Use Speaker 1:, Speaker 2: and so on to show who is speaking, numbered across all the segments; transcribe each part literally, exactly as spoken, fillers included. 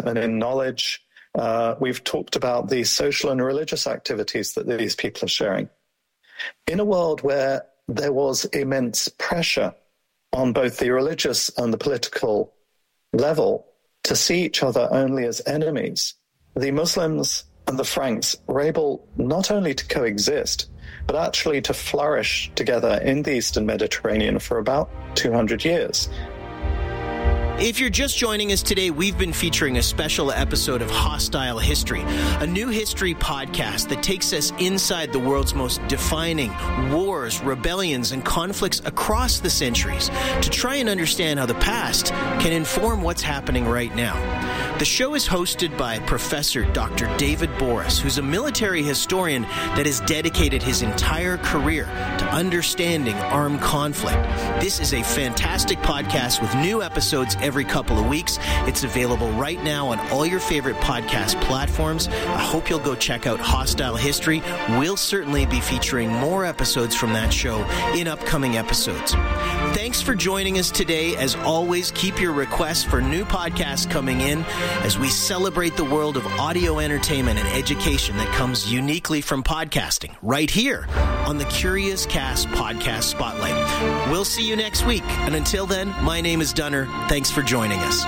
Speaker 1: and in knowledge. Uh, we've talked about the social and religious activities that these people are sharing. In a world where there was immense pressure on both the religious and the political level to see each other only as enemies, the Muslims and the Franks were able not only to coexist, but actually to flourish together in the Eastern Mediterranean for about two hundred years.
Speaker 2: If you're just joining us today, we've been featuring a special episode of Hostile History, a new history podcast that takes us inside the world's most defining wars, rebellions, and conflicts across the centuries to try and understand how the past can inform what's happening right now. The show is hosted by Professor Doctor David Boris, who's a military historian that has dedicated his entire career to understanding armed conflict. This is a fantastic podcast with new episodes every couple of weeks. It's available right now on all your favorite podcast platforms. I hope you'll go check out Hostile History. We'll certainly be featuring more episodes from that show in upcoming episodes. Thanks for joining us today. As always, keep your requests for new podcasts coming in as we celebrate the world of audio entertainment and education that comes uniquely from podcasting right here on the Curious Cast Podcast Spotlight. We'll see you next week. And until then, my name is Dunner. Thanks for joining us.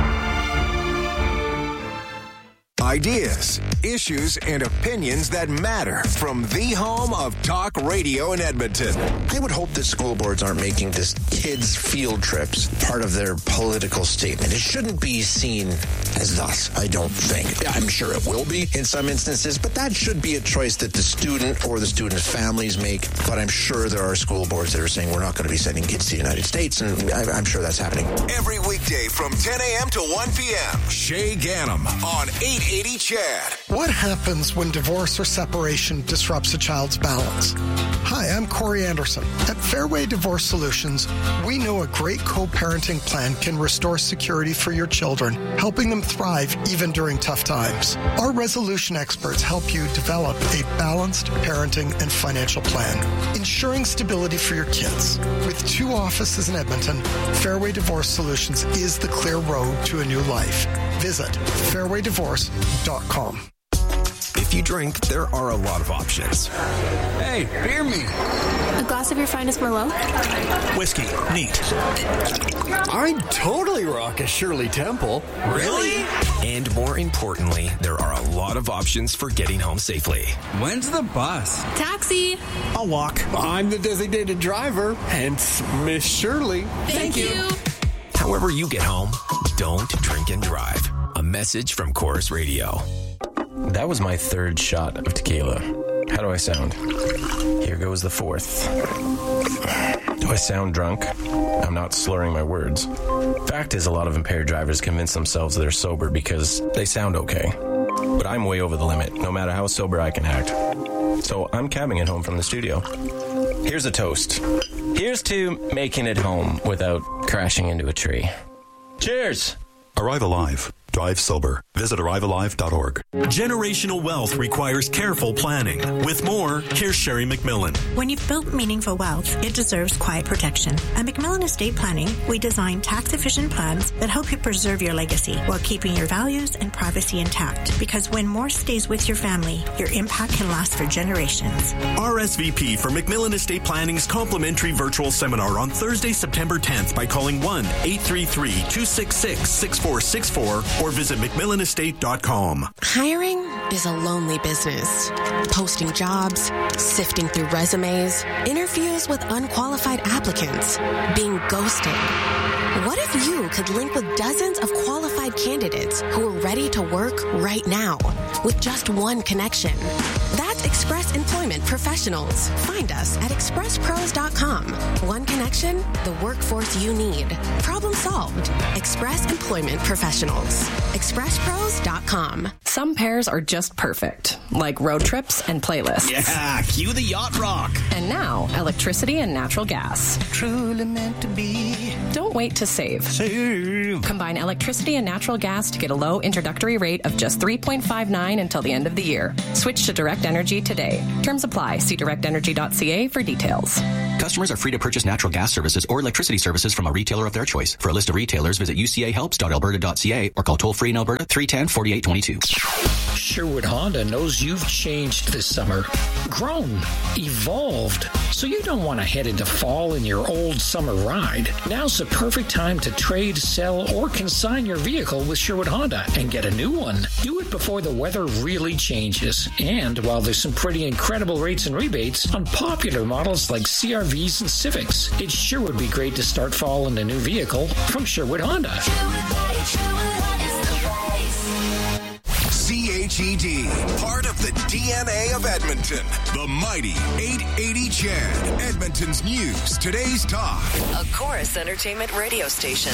Speaker 3: Ideas, issues, and opinions that matter from the home of talk radio in Edmonton.
Speaker 4: I would hope that school boards aren't making this kids' field trips part of their political statement. It shouldn't be seen as thus, I don't think. I'm sure it will be in some instances, but that should be a choice that the student or the student's families make. But I'm sure there are school boards that are saying we're not going to be sending kids to the United States, and I'm sure that's happening.
Speaker 3: Every weekday from ten a.m. to one p.m. Shay Gannam on eight eighty Chad.
Speaker 5: What happens when divorce or separation disrupts a child's balance? Hi, I'm Corey Anderson. At Fairway Divorce Solutions, we know a great co-parenting plan can restore security for your children, helping them thrive even during tough times. Our resolution experts help you develop a balanced parenting and financial plan, ensuring stability for your kids. With two offices in Edmonton, Fairway Divorce Solutions is the clear road to a new life. Visit fairway divorce dot com.
Speaker 3: If you drink, there are a lot of options.
Speaker 6: Hey, beer me.
Speaker 7: A glass of your finest Merlot?
Speaker 6: Whiskey. Neat.
Speaker 8: I'd totally rock a Shirley Temple.
Speaker 6: Really?
Speaker 3: And more importantly, there are a lot of options for getting home safely.
Speaker 6: When's the bus?
Speaker 7: Taxi.
Speaker 6: I'll walk.
Speaker 8: I'm the designated driver, hence Miss Shirley.
Speaker 7: Thank, Thank you. you.
Speaker 3: However you get home, don't drink and drive. A message from Chorus Radio.
Speaker 9: That was my third shot of tequila. How do I sound? Here goes the fourth. Do I sound drunk? I'm not slurring my words. Fact is, a lot of impaired drivers convince themselves they're sober because they sound okay. But I'm way over the limit, no matter how sober I can act. So I'm cabbing it home from the studio. Here's a toast. Here's to making it home without crashing into a tree. Cheers!
Speaker 10: Arrive Alive. Drive sober. Visit arrive alive dot org.
Speaker 11: Generational wealth requires careful planning. With more, here's Sherry McMillan.
Speaker 12: When you've built meaningful wealth, it deserves quiet protection. At McMillan Estate Planning, we design tax-efficient plans that help you preserve your legacy while keeping your values and privacy intact. Because when more stays with your family, your impact can last for generations.
Speaker 11: R S V P for McMillan Estate Planning's complimentary virtual seminar on Thursday, September tenth by calling one eight three three, two six six, six four six four or visit mcmillan estate dot com.
Speaker 13: Hiring is a lonely business. Posting jobs, sifting through resumes, interviews with unqualified applicants, being ghosted. What if you could link with dozens of qualified candidates who are ready to work right now with just one connection? That's Express Employment Professionals. Find us at express pros dot com. One connection, the workforce you need. Problem solved. Express Employment Professionals. express pros dot com.
Speaker 14: Some pairs are just perfect, like road trips and playlists.
Speaker 2: Yeah, cue the yacht rock.
Speaker 14: And now, electricity and natural gas.
Speaker 6: Truly meant to be.
Speaker 14: Don't wait to save.
Speaker 6: Save.
Speaker 14: Combine electricity and natural gas to get a low introductory rate of just three point five nine until the end of the year. Switch to Direct Energy today. Terms apply. See direct energy dot c a for details.
Speaker 15: Customers are free to purchase natural gas services or electricity services from a retailer of their choice. For a list of retailers, visit u c a helps dot alberta dot c a or call toll-free in Alberta three one zero, four eight two two.
Speaker 16: Sherwood Honda knows you've changed this summer, grown, evolved, so you don't want to head into fall in your old summer ride. Now's the perfect time to trade, sell, or consign your vehicle with Sherwood Honda and get a new one. Do it before the weather really changes, and while there's some pretty incredible rates and rebates on popular models like C R Vs and Civics, it sure would be great to start fall in a new vehicle from Sherwood Honda.
Speaker 3: C H E D, part of the D N A of Edmonton. The mighty eight eighty C H E D, Edmonton's news, today's talk.
Speaker 17: A Chorus Entertainment radio station.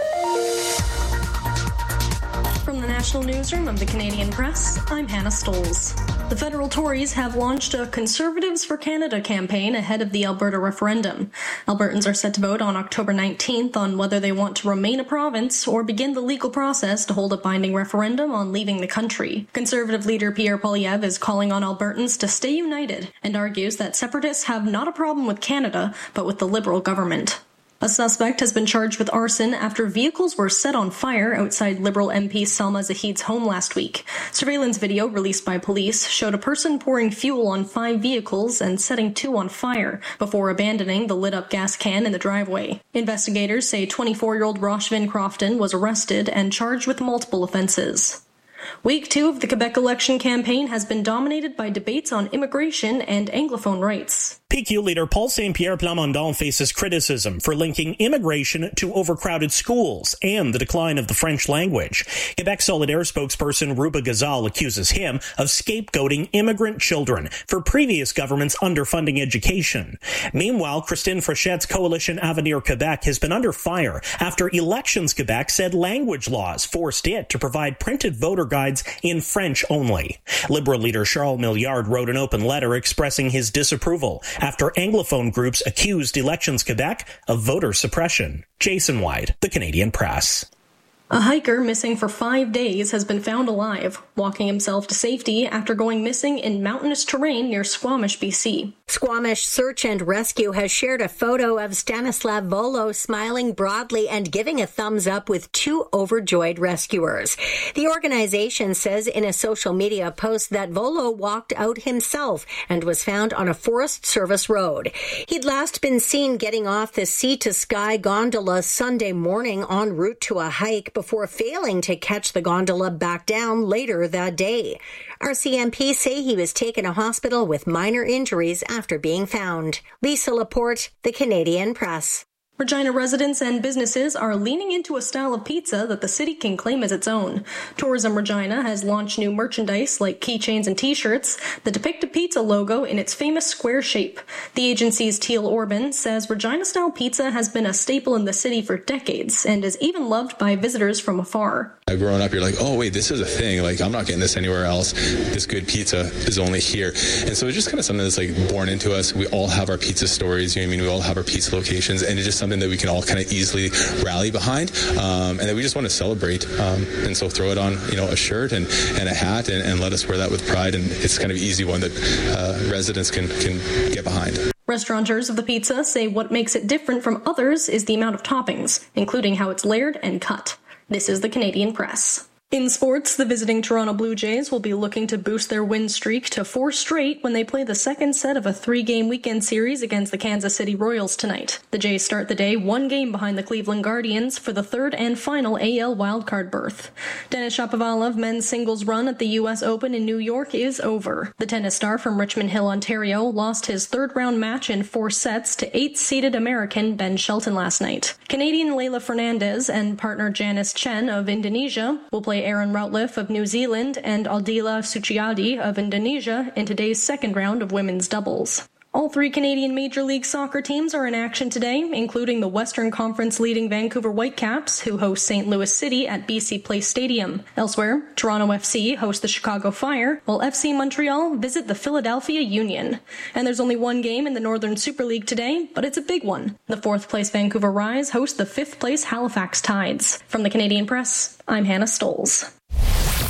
Speaker 18: From the National Newsroom of the Canadian Press, I'm Hannah Stolz. The federal Tories have launched a Conservatives for Canada campaign ahead of the Alberta referendum. Albertans are set to vote on October nineteenth on whether they want to remain a province or begin the legal process to hold a binding referendum on leaving the country. Conservative leader Pierre Poilievre is calling on Albertans to stay united and argues that separatists have not a problem with Canada, but with the Liberal government. A suspect has been charged with arson after vehicles were set on fire outside Liberal M P Salma Zahid's home last week. Surveillance video released by police showed a person pouring fuel on five vehicles and setting two on fire before abandoning the lit-up gas can in the driveway. Investigators say twenty-four-year-old Roshvin Crofton was arrested and charged with multiple offenses. Week two of the Quebec election campaign has been dominated by debates on immigration and Anglophone rights.
Speaker 19: P Q leader Paul Saint-Pierre Plamondon faces criticism for linking immigration to overcrowded schools and the decline of the French language. Quebec Solidaire spokesperson Ruba Ghazal accuses him of scapegoating immigrant children for previous governments underfunding education. Meanwhile, Christine Frochette's coalition Avenir Quebec has been under fire after Elections Quebec said language laws forced it to provide printed voter guides in French only. Liberal leader Charles Milliard wrote an open letter expressing his disapproval after Anglophone groups accused Elections Quebec of voter suppression. Jason White, The Canadian Press.
Speaker 18: A hiker missing for five days has been found alive, walking himself to safety after going missing in mountainous terrain near Squamish, B C.
Speaker 20: Squamish Search and Rescue has shared a photo of Stanislav Volo smiling broadly and giving a thumbs up with two overjoyed rescuers. The organization says in a social media post that Volo walked out himself and was found on a Forest Service road. He'd last been seen getting off the Sea to Sky gondola Sunday morning en route to a hike before failing to catch the gondola back down later that day. R C M P say he was taken to hospital with minor injuries after being found. Lisa Laporte, The Canadian Press.
Speaker 18: Regina residents and businesses are leaning into a style of pizza that the city can claim as its own. Tourism Regina has launched new merchandise like keychains and t-shirts that depict a pizza logo in its famous square shape. The agency's Teal Orban says Regina-style pizza has been a staple in the city for decades and is even loved by visitors from afar.
Speaker 21: Growing up, you're like, oh, wait, this is a thing. Like, I'm not getting this anywhere else. This good pizza is only here. And so it's just kind of something that's like born into us. We all have our pizza stories. You know what I mean? We all have our pizza locations, and it's just something that we can all kind of easily rally behind, um, and that we just want to celebrate. Um, and so throw it on, you know, a shirt and, and a hat, and, and let us wear that with pride. And it's kind of an easy one that uh, residents can, can get behind.
Speaker 18: Restaurateurs of the pizza say what makes it different from others is the amount of toppings, including how it's layered and cut. This is the Canadian Press. In sports, the visiting Toronto Blue Jays will be looking to boost their win streak to four straight when they play the second set of a three-game weekend series against the Kansas City Royals tonight. The Jays start the day one game behind the Cleveland Guardians for the third and final A L wildcard berth. Denis Shapovalov men's singles run at the U S Open in New York is over. The tennis star from Richmond Hill, Ontario, lost his third-round match in four sets to eighth-seeded American Ben Shelton last night. Canadian Leylah Fernandez and partner Janice Chen of Indonesia will play Aaron Routliffe of New Zealand and Aldila Suciadi of Indonesia in today's second round of women's doubles. All three Canadian Major League Soccer teams are in action today, including the Western Conference leading Vancouver Whitecaps, who host Saint Louis City at B C Place Stadium. Elsewhere, Toronto F C host the Chicago Fire, while F C Montreal visit the Philadelphia Union. And there's only one game in the Northern Super League today, but it's a big one. The fourth-place Vancouver Rise host the fifth-place Halifax Tides. From the Canadian Press, I'm Hannah Stolz.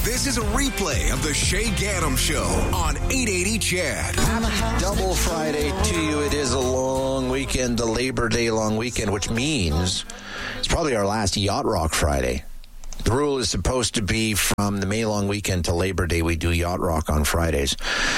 Speaker 3: This is a replay of the Shay Gaddam Show on eight eighty C H E D.
Speaker 4: Double Friday to you. It is a long weekend, the Labor Day long weekend, which means it's probably our last Yacht Rock Friday. The rule is supposed to be from the May long weekend to Labor Day, we do Yacht Rock on Fridays.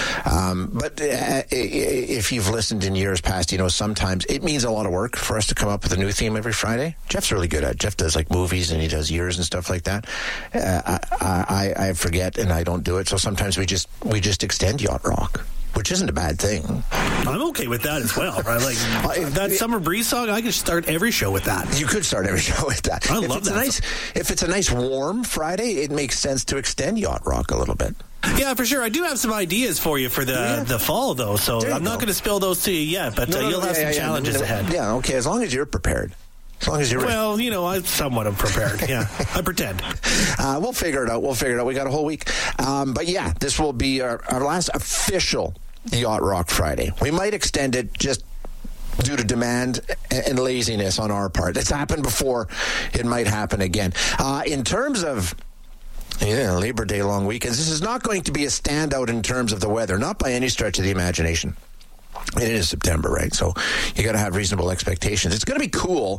Speaker 4: Um, but uh, if you've listened in years past, you know, sometimes it means a lot of work for us to come up with a new theme every Friday. Jeff's really good at it. Jeff does like movies and he does years and stuff like that. Uh, I, I, I forget and I don't do it. So sometimes we just we just extend Yacht Rock, which isn't a bad thing.
Speaker 2: I'm okay with that as well, right? Like that Summer Breeze song, I could start every show with that.
Speaker 4: You could start every show with that.
Speaker 2: I
Speaker 4: if
Speaker 2: love
Speaker 4: it's
Speaker 2: that.
Speaker 4: A nice, if it's a nice warm Friday, it makes sense to extend Yacht Rock a little bit.
Speaker 2: Yeah, for sure. I do have some ideas for you for the yeah. the fall, though, so I'm not going to spill those to you yet, but
Speaker 4: no,
Speaker 2: uh,
Speaker 4: no,
Speaker 2: you'll
Speaker 4: no,
Speaker 2: have
Speaker 4: yeah,
Speaker 2: some
Speaker 4: yeah,
Speaker 2: challenges
Speaker 4: no, no,
Speaker 2: ahead.
Speaker 4: Yeah, okay, as long as you're prepared. As long as you're
Speaker 2: well,
Speaker 4: ready.
Speaker 2: you know, I somewhat am prepared. Yeah, I pretend.
Speaker 4: Uh, we'll figure it out. We'll figure it out. We got a whole week. Um, but yeah, this will be our, our last official Yacht Rock Friday. We might extend it just due to demand and laziness on our part. It's happened before. It might happen again. Uh, in terms of yeah, Labor Day long weekends, this is not going to be a standout in terms of the weather, not by any stretch of the imagination. It is September, right? So you got to have reasonable expectations. It's going to be cool,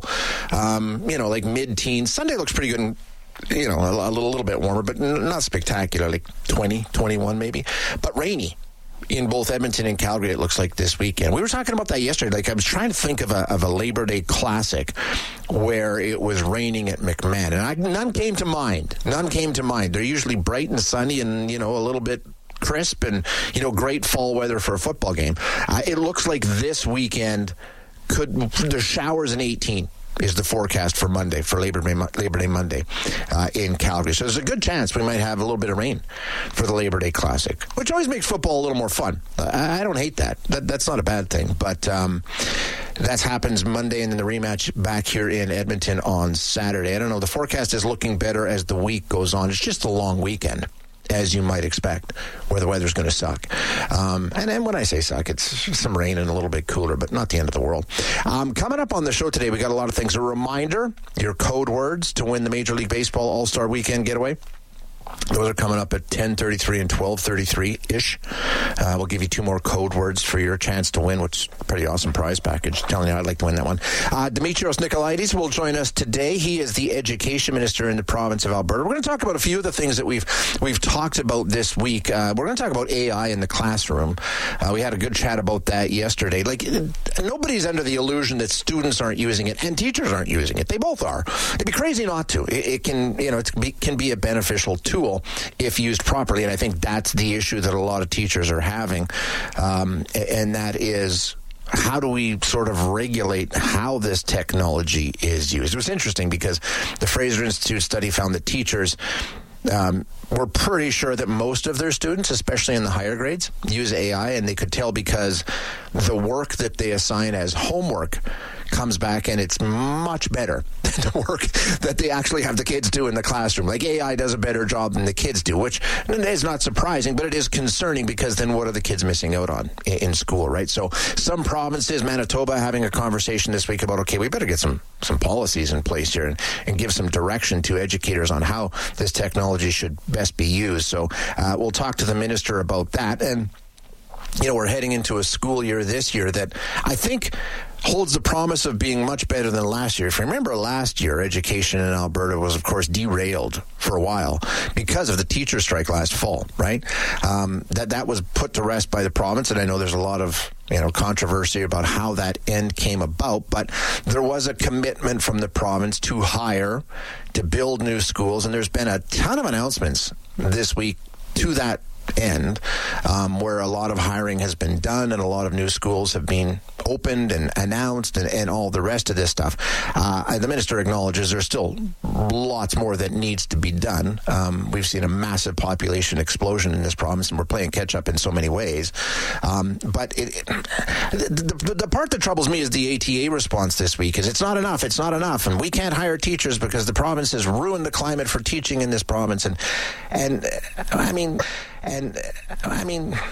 Speaker 4: um, you know, like mid-teens. Sunday looks pretty good, and, you know, a, a little, little bit warmer, but n- not spectacular, like twenty, twenty-one maybe. But rainy in both Edmonton and Calgary, it looks like this weekend. We were talking about that yesterday. Like I was trying to think of a, of a Labor Day classic where it was raining at McMahon, and I, none came to mind. None came to mind. They're usually bright and sunny and, you know, a little bit crisp and, you know, great fall weather for a football game. Uh, it looks like this weekend could, there's showers in eighteen is the forecast for Monday, for Labor Day, Labor Day Monday uh, in Calgary. So there's a good chance we might have a little bit of rain for the Labor Day Classic, which always makes football a little more fun. I, I don't hate that. that. That's not a bad thing. But um, that happens Monday, and then the rematch back here in Edmonton on Saturday. I don't know. The forecast is looking better as the week goes on. It's just a long weekend, as you might expect, where the weather's going to suck. Um, and then when I say suck, it's some rain and a little bit cooler, but not the end of the world. Um, coming up on the show today, we got a lot of things. A reminder, your code words to win the Major League Baseball All-Star Weekend getaway. Those are coming up at ten thirty-three and twelve thirty-three-ish. Uh, we'll give you two more code words for your chance to win, which is a pretty awesome prize package. Telling you, I'd like to win that one. Uh, Dimitrios Nikolaides will join us today. He is the Education Minister in the province of Alberta. We're going to talk about a few of the things that we've we've talked about this week. Uh, we're going to talk about A I in the classroom. Uh, we had a good chat about that yesterday. Like, nobody's under the illusion that students aren't using it and teachers aren't using it. They both are. It'd be crazy not to. It, it can, you know, it can be, can be a beneficial tool if used properly, and I think that's the issue that a lot of teachers are having, um, and that is, how do we sort of regulate how this technology is used? It was interesting because the Fraser Institute study found that teachers um, were pretty sure that most of their students, especially in the higher grades, use A I, and they could tell because the work that they assign as homework comes back and it's much better than the work that they actually have the kids do in the classroom. Like, A I does a better job than the kids do, which is not surprising, but it is concerning because then what are the kids missing out on in school, right? So some provinces, Manitoba, having a conversation this week about, okay, we better get some, some policies in place here and, and give some direction to educators on how this technology should best be used. So uh, we'll talk to the minister about that. And, you know, we're heading into a school year this year that I think holds the promise of being much better than last year. If you remember last year, education in Alberta was, of course, derailed for a while because of the teacher strike last fall, right? Um, that that was put to rest by the province, and I know there's a lot of, you know, controversy about how that end came about, but there was a commitment from the province to hire, to build new schools, and there's been a ton of announcements this week to that end, um, where a lot of hiring has been done and a lot of new schools have been opened and announced and, and all the rest of this stuff. Uh, the minister acknowledges there's still lots more that needs to be done. Um, we've seen a massive population explosion in this province, and we're playing catch up in so many ways. Um, but it, it, the, the, the part that troubles me is the A T A response this week is it's not enough, it's not enough, and we can't hire teachers because the province has ruined the climate for teaching in this province. And, and I mean... And, I mean,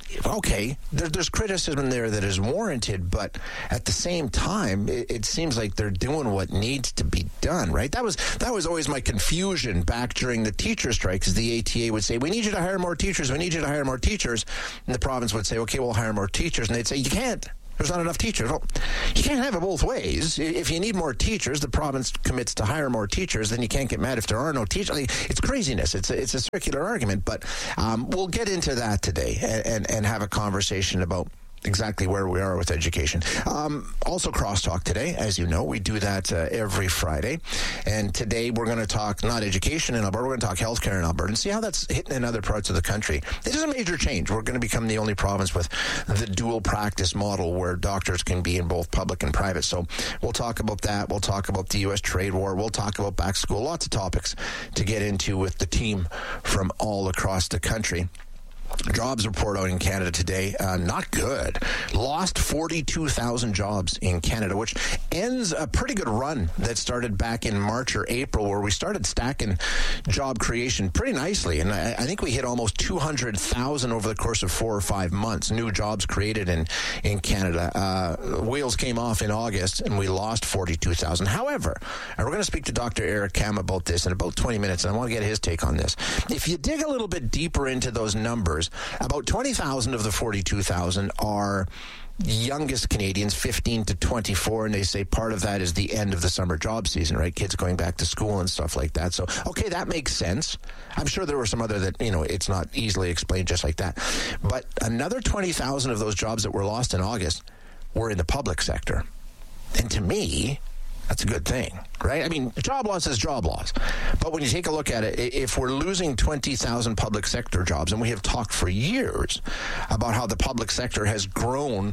Speaker 4: okay, there, there's criticism there that is warranted, but at the same time, it, it seems like they're doing what needs to be done, right? That was that was always my confusion back during the teacher strike, because the A T A would say, we need you to hire more teachers, we need you to hire more teachers, and the province would say, okay, we'll hire more teachers, and they'd say, you can't. There's not enough teachers. Well, you can't have it both ways. If you need more teachers, the province commits to hire more teachers, then you can't get mad if there are no teachers. Like, it's craziness. It's a, it's a circular argument, but um, we'll get into that today and, and, and have a conversation about exactly where we are with education. Um, also, Crosstalk today, as you know, we do that uh, every Friday. And today we're going to talk not education in Alberta, we're going to talk healthcare in Alberta and see how that's hitting in other parts of the country. It is a major change. We're going to become the only province with the dual practice model where doctors can be in both public and private. So we'll talk about that. We'll talk about the U S trade war. We'll talk about back to school. Lots of topics to get into with the team from all across the country. Jobs report out in Canada today, uh, not good. Lost forty-two thousand jobs in Canada, which ends a pretty good run that started back in March or April, where we started stacking job creation pretty nicely. And I, I think we hit almost two hundred thousand over the course of four or five months, new jobs created in, in Canada. Uh, wheels came off in August, and we lost forty-two thousand. However, and we're going to speak to Doctor Eric Kam about this in about twenty minutes, and I want to get his take on this. If you dig a little bit deeper into those numbers, about twenty thousand of the forty-two thousand are youngest Canadians, fifteen to twenty-four, and they say part of that is the end of the summer job season, right? Kids going back to school and stuff like that. So, okay, that makes sense. I'm sure there were some other that, you know, it's not easily explained just like that. But another twenty thousand of those jobs that were lost in August were in the public sector. And to me, that's a good thing, right? I mean, job loss is job loss. But when you take a look at it, if we're losing twenty thousand public sector jobs, and we have talked for years about how the public sector has grown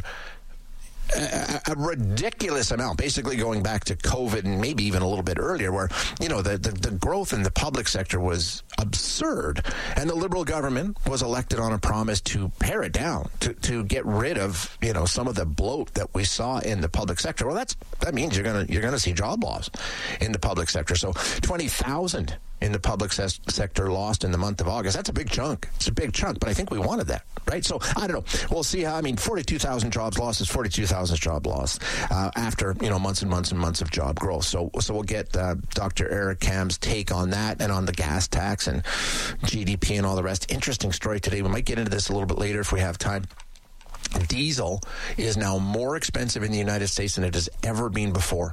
Speaker 4: a, a ridiculous amount, basically going back to COVID and maybe even a little bit earlier, where, you know, the, the, the growth in the public sector was absurd. And the Liberal government was elected on a promise to pare it down, to, to get rid of, you know, some of the bloat that we saw in the public sector. Well, that's that means you're gonna you're gonna see job loss in the public sector. So twenty thousand in the public se- sector lost in the month of August. That's a big chunk. It's a big chunk, but I think we wanted that, right? So I don't know. We'll see how. I mean, forty-two thousand jobs lost is forty-two thousand job loss uh, after, you know, months and months and months of job growth. So so we'll get uh, Doctor Eric Kam's take on that and on the gas tax and G D P and all the rest. Interesting story today. We might get into this a little bit later if we have time. Diesel is now more expensive in the United States than it has ever been before.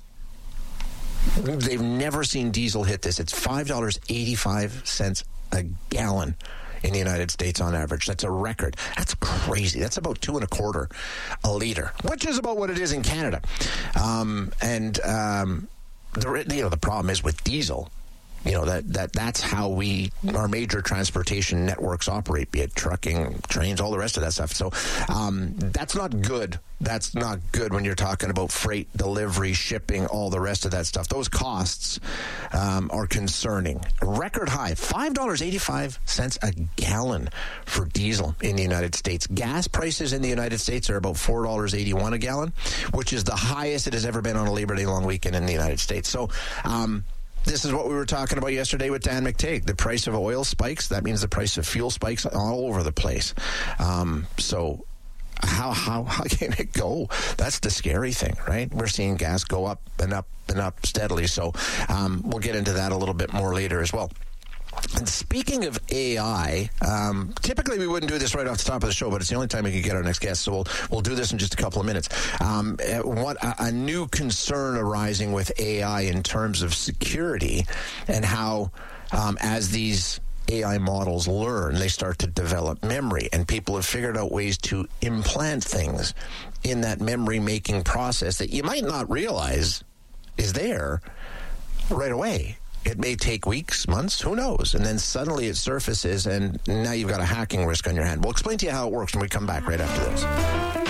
Speaker 4: They've never seen diesel hit this. It's five dollars and eighty-five cents a gallon in the United States on average. That's a record. That's crazy. That's about two and a quarter a liter, which is about what it is in Canada. Um, and um, the you know the problem is with diesel. You know, that, that that's how we, our major transportation networks operate, be it trucking, trains, all the rest of that stuff. So um, that's not good. That's not good when you're talking about freight, delivery, shipping, all the rest of that stuff. Those costs um, are concerning. Record high, five dollars and eighty-five cents a gallon for diesel in the United States. Gas prices in the United States are about four dollars and eighty-one cents a gallon, which is the highest it has ever been on a Labor Day long weekend in the United States. So, um, this is what we were talking about yesterday with Dan McTague. The price of oil spikes. That means the price of fuel spikes all over the place. Um, so how, how, how can it go? That's the scary thing, right? We're seeing gas go up and up and up steadily. So um, we'll get into that a little bit more later as well. And speaking of A I, um, typically we wouldn't do this right off the top of the show, but it's the only time we can get our next guest, so we'll we'll do this in just a couple of minutes. Um, what a, a new concern arising with A I in terms of security and how um, as these A I models learn, they start to develop memory, and people have figured out ways to implant things in that memory-making process that you might not realize is there right away. It may take weeks, months, who knows? And then suddenly it surfaces, and now you've got a hacking risk on your hand. We'll explain to you how it works when we come back right after this.